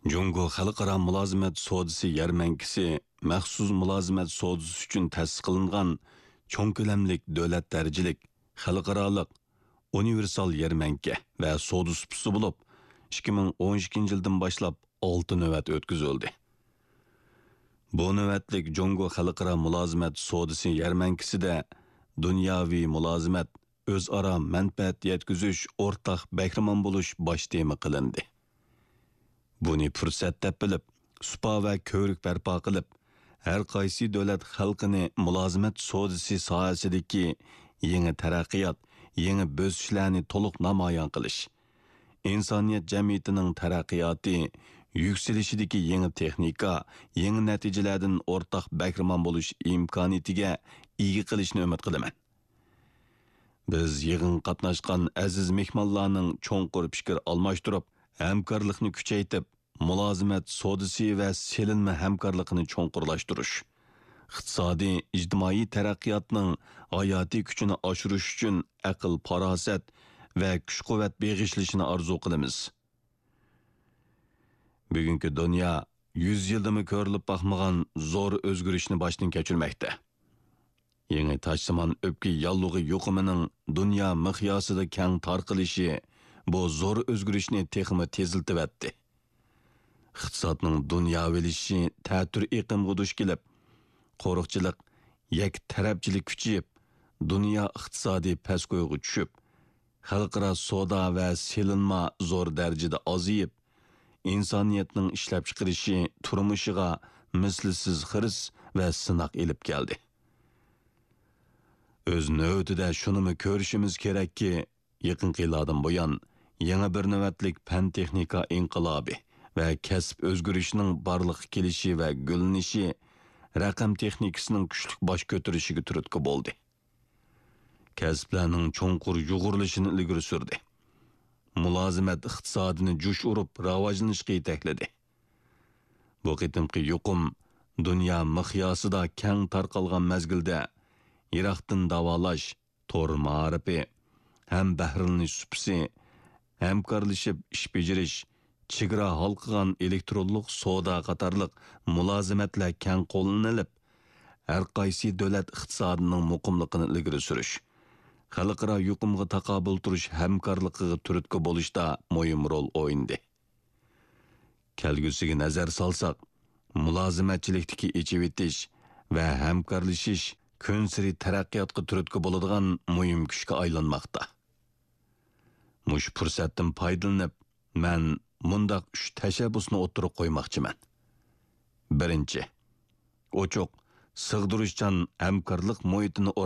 Jungo Xalqaro mulozimat sodisi yarmankisi maxsus mulozimat sodisi uchun ta'sis qilingan cho'ng ko'lamlik davlat darajalik xalqaroliq universal yarmanka va soda supisi bo'lib 2012 yildan boshlab 6 navbat o'tkazildi. Bu navbatlik Jungo Xalqaro mulozimat sodisi yarmankisida dunyoviy mulozimat, o'zaro manfaat yetkazish, o'rtaq bahramon bo'lish bosh tema qilindi. Buni fursat deb bilib, supa va ko'rik barpo qilib, har qaysi davlat xalqini mulozimat sodisi sohasidagi yangi taraqqiyot, yangi bo'sishlarni to'liq namoyon qilish, insoniyat jamiyatining taraqqiyoti, yuksalishidagi yangi texnika, yangi natijalardan o'rtaq bahramon bo'lish imkoniyatiga ega qilishni umid qilaman. Biz yig'in qatnashgan aziz mehmonlarning cho'nqur fikr almashtirib, hamkorlikni kuchaytirib, mulozimat sodisi va selinma hamkorlikni cho'nqurlashtirish, iqtisodiy, ijtimoiy taraqqiyotning hayotiy kuchini oshirish uchun aql, farosat va kuch-quvvat beg'ishlashini orzu qilamiz. Bugungi dunyo 100 yildami ko'rilib boqmagan zo'r o'zgarishni boshdan kechirmoqda. Yangi tashsimon o'pki yallig'i yuqumining dunyo miqyosida keng tarqalishi bu zo'r o'zgarishni texmi teziltibatdi. Iqtisodning dunyovileshi ta'tir iqimga duch kelib, qo'riqchilik, yak tarafchilik kuchayib, dunyo iqtisodiy pastgo'yga tushib, xalqaro savdo va selinma zo'r darajada oziyib, insoniyatning ishlab chiqarishi turmushiga mislsiz xiris va sinoq elib keldi. O'z navbatida shunimi ko'rishimiz kerakki, yaqinqi yillardan buyon yangi bir navbatlik fan texnika inqilobi va kasb o'zgarishining barliq kelishi va gullanishi raqam texnikasining kuchli bosh ko'tarishiga turtki bo'ldi. Kasblarning cho'nqur yug'urilishini ilgari surdi. Mulozimat iqtisodini jush urib, rivojlanishga yetakladi. Bu qitimqi yuqum dunyo miqyosida keng tarqalgan mazgilda Iroqdan davolash, tor ma'rifi, ham bahrlanish supisi, hamkorlashib ish bajarish, chegara halqıgan elektronlik savdo qatorliq mulozimatlar keng qo'llanilib, har qaysi davlat iqtisodining muqimligini ilgari surish, xalqaro yuqumga taqobil turish hamkorligiga turtki bo'lishda muhim rol o'ynadi. Kelgusiga nazar solsak, mulozimatchilikdagi echivitish va hamkorlashish kun siri taraqqiyotga turtki bo'ladigan muhim kuchga aylanmoqda. Mush fursatdan foydalanib, men mundaq 3 tashabbusni o'tirib qo'ymoqchiman. Birinchi, ochiq, sig'dirishchan hamkorlik muhitini